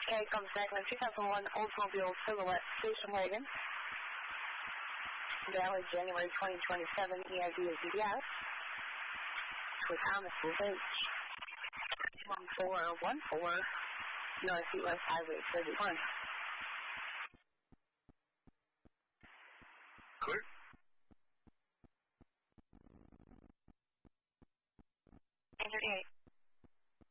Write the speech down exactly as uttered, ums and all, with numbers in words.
Okay, contact two thousand one Oldsmobile Silhouette Station Wagon. Valid January twenty twenty-seven, E I D is yes. For Thomas H. one four one four, Northeast Highway thirty-one. Clear.